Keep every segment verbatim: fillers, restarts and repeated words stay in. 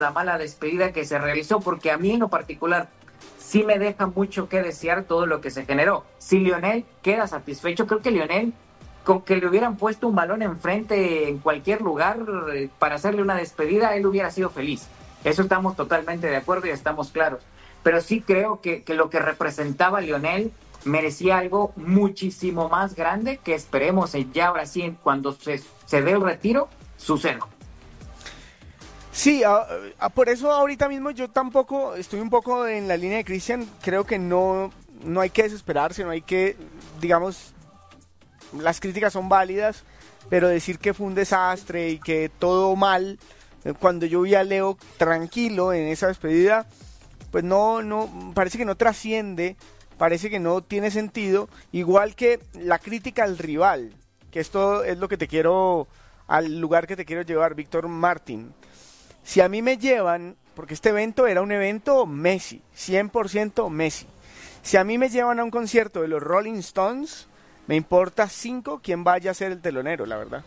la mala despedida que se realizó, porque a mí en lo particular sí me deja mucho que desear todo lo que se generó. Si Lionel queda satisfecho, creo que Lionel, con que le hubieran puesto un balón enfrente en cualquier lugar eh, para hacerle una despedida, él hubiera sido feliz. Eso estamos totalmente de acuerdo y estamos claros. Pero sí creo que, que lo que representaba Lionel merecía algo muchísimo más grande, que esperemos ya ahora sí, cuando se, se dé el retiro, suceda. Sí, a, a, por eso ahorita mismo yo tampoco estoy un poco en la línea de Cristian. Creo que no, no hay que desesperarse, no hay que, digamos, las críticas son válidas, pero decir que fue un desastre y que todo mal, cuando yo vi a Leo tranquilo en esa despedida, pues no, no, parece que no trasciende, parece que no tiene sentido, igual que la crítica al rival, que esto es lo que te quiero, al lugar que te quiero llevar, Víctor Martín. Si a mí me llevan, porque este evento era un evento Messi, cien por ciento Messi, si a mí me llevan a un concierto de los Rolling Stones, me importa cinco quién vaya a ser el telonero, la verdad.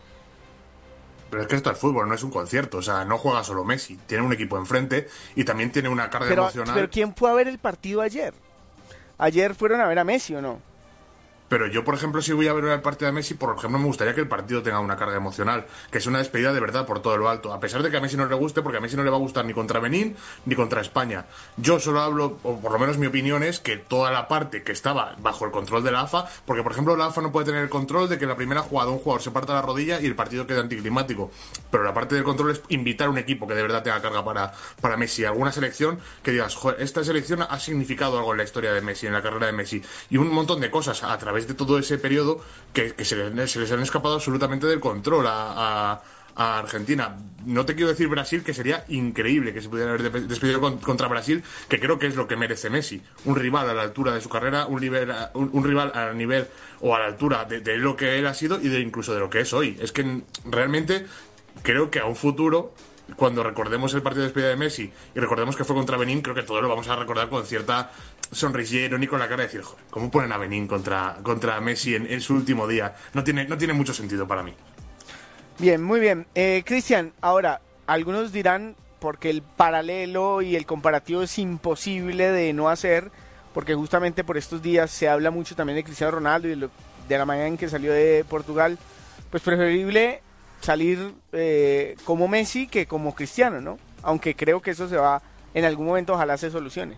Pero es que esto es fútbol, no es un concierto, o sea, no juega solo Messi, tiene un equipo enfrente y también tiene una carga pero, emocional. Pero ¿quién fue a ver el partido ayer? ¿Ayer fueron a ver a Messi o no? Pero yo, por ejemplo, si voy a ver el partido de Messi, por ejemplo, me gustaría que el partido tenga una carga emocional, que es una despedida de verdad por todo lo alto, a pesar de que a Messi no le guste, porque a Messi no le va a gustar ni contra Benín ni contra España. Yo solo hablo, o por lo menos mi opinión es que toda la parte que estaba bajo el control de la A F A, porque por ejemplo la A F A no puede tener el control de que en la primera jugada un jugador se parta la rodilla y el partido quede anticlimático, pero la parte del control es invitar a un equipo que de verdad tenga carga para, para Messi, alguna selección que digas, joder, esta selección ha significado algo en la historia de Messi, en la carrera de Messi, y un montón de cosas a través de todo ese periodo que, que se, les, se les han escapado absolutamente del control a, a, a Argentina. No te quiero decir Brasil, que sería increíble que se pudiera haber despedido con, contra Brasil, que creo que es lo que merece Messi, un rival a la altura de su carrera, un, nivel, un, un rival a nivel o a la altura de, de lo que él ha sido y de incluso de lo que es hoy. Es que realmente creo que a un futuro, cuando recordemos el partido de despedida de Messi y recordemos que fue contra Benín, creo que todos lo vamos a recordar con cierta sonrisilla irónica en la cara de decir, joder, ¿cómo ponen a Benín contra, contra Messi en, en su último día? No tiene, no tiene mucho sentido para mí. Bien, muy bien. Eh, Cristian, ahora, algunos dirán, porque el paralelo y el comparativo es imposible de no hacer, porque justamente por estos días se habla mucho también de Cristiano Ronaldo y de, lo, de la manera en que salió de Portugal, pues preferible salir eh, como Messi que como Cristiano, ¿no? Aunque creo que eso se va, en algún momento ojalá se solucione.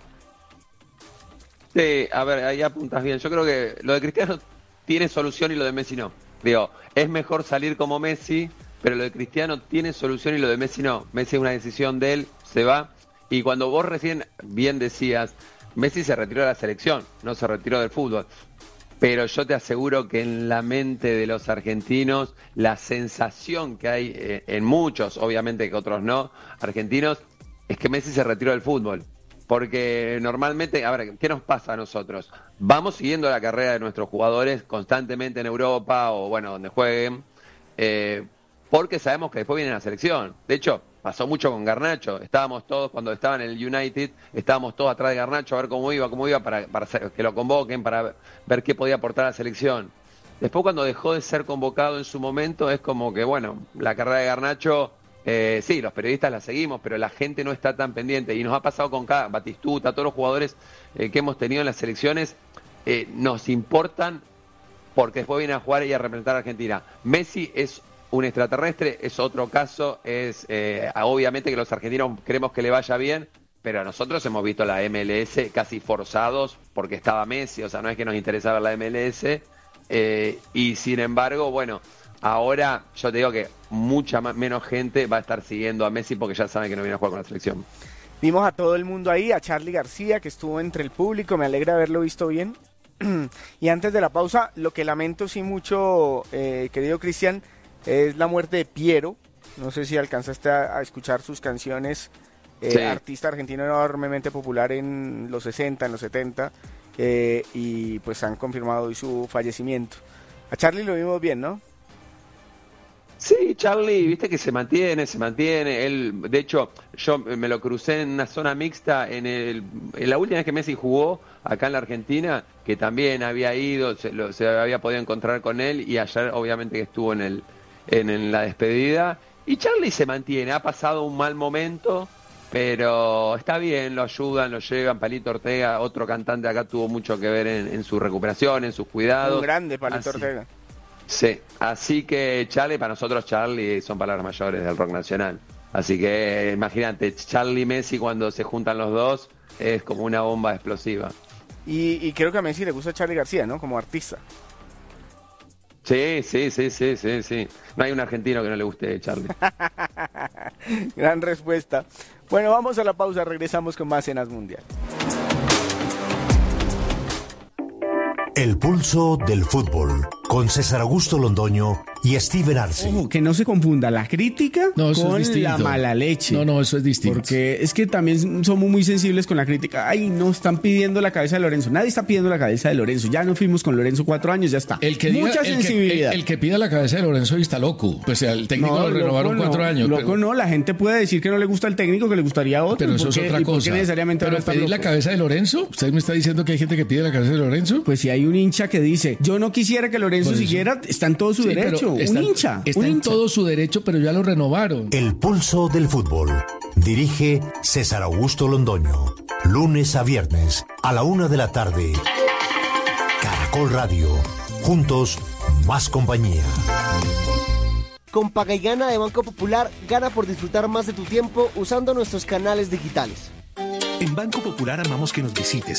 Sí, a ver, ahí apuntas bien. Yo creo que lo de Cristiano tiene solución y lo de Messi no. Digo, es mejor salir como Messi, pero lo de Cristiano tiene solución y lo de Messi no. Messi es una decisión de él, se va. Y cuando vos recién bien decías, Messi se retiró de la selección, no se retiró del fútbol. Pero yo te aseguro que en la mente de los argentinos, la sensación que hay eh, en muchos, obviamente que otros no, argentinos, es que Messi se retiró del fútbol. Porque normalmente, a ver, ¿qué nos pasa a nosotros? Vamos siguiendo la carrera de nuestros jugadores constantemente en Europa o, bueno, donde jueguen, eh, porque sabemos que después viene la selección. De hecho, pasó mucho con Garnacho. Estábamos todos, cuando estaba en el United, estábamos todos atrás de Garnacho a ver cómo iba, cómo iba, para, para que lo convoquen, para ver, ver qué podía aportar a la selección. Después, cuando dejó de ser convocado en su momento, es como que, bueno, la carrera de Garnacho... Eh, sí, los periodistas la seguimos, pero la gente no está tan pendiente. Y nos ha pasado con cada Batistuta, todos los jugadores eh, que hemos tenido en las selecciones, eh, nos importan porque después vienen a jugar y a representar a Argentina. Messi es un extraterrestre, es otro caso, es eh, obviamente que los argentinos queremos que le vaya bien, pero nosotros hemos visto la M L S casi forzados porque estaba Messi, o sea, no es que nos interesaba la M L S, eh, y sin embargo, bueno... Ahora yo te digo que mucha más, menos gente va a estar siguiendo a Messi porque ya saben que no viene a jugar con la selección. Vimos a todo el mundo ahí, a Charly García que estuvo entre el público, me alegra haberlo visto bien. Y antes de la pausa, lo que lamento sí mucho, eh, querido Cristian, es la muerte de Piero. No sé si alcanzaste a, a escuchar sus canciones, eh, sí. Artista argentino enormemente popular en los sesenta, en los setenta, eh, y pues han confirmado hoy su fallecimiento. A Charly lo vimos bien, ¿no? Sí, Charly, viste que se mantiene, se mantiene. Él, de hecho, yo me lo crucé en una zona mixta en, el, en la última vez que Messi jugó acá en la Argentina, que también había ido, se, lo, se había podido encontrar con él, y ayer obviamente que estuvo en, el, en, en la despedida. Y Charly se mantiene, ha pasado un mal momento, pero está bien, lo ayudan, lo llevan. Palito Ortega, otro cantante acá, tuvo mucho que ver en, en su recuperación, en sus cuidados. Un grande Palito Así, Ortega. Sí, así que Charlie, para nosotros Charlie son palabras mayores del rock nacional. Así que imagínate, Charlie y Messi cuando se juntan los dos es como una bomba explosiva. Y, y creo que a Messi le gusta Charly García, ¿no? Como artista. Sí, sí, sí, sí, sí, sí. No hay un argentino que no le guste Charlie. Gran respuesta. Bueno, vamos a la pausa, regresamos con más Cenas Mundial. El pulso del fútbol, con César Augusto Londoño y Steven Arce. Ojo, que no se confunda la crítica no, con es la mala leche. No, no, eso es distinto. Porque es que también somos muy sensibles con la crítica. Ay, no, están pidiendo la cabeza de Lorenzo. Nadie está pidiendo la cabeza de Lorenzo. Ya no fuimos con Lorenzo cuatro años, ya está. El que diga, Mucha el sensibilidad. Que, el, el que pida la cabeza de Lorenzo está loco. Pues el técnico no, lo renovaron loco, cuatro no, años. Loco pero, no, la gente puede decir que no le gusta el técnico, que le gustaría otro. Pero eso es otra cosa. Necesariamente pero pedir la cabeza de Lorenzo, ¿usted me está diciendo que hay gente que pide la cabeza de Lorenzo? Pues si hay un hincha que dice, yo no quisiera que Lorenzo siguiera, está en todo su sí, derecho. Está, un hincha. Está un en hincha. todo su derecho, pero ya lo renovaron. El pulso del fútbol. Dirige César Augusto Londoño. Lunes a viernes, a la una de la tarde. Caracol Radio. Juntos, más compañía. Con Paga y Gana de Banco Popular, gana por disfrutar más de tu tiempo usando nuestros canales digitales. En Banco Popular amamos que nos visites.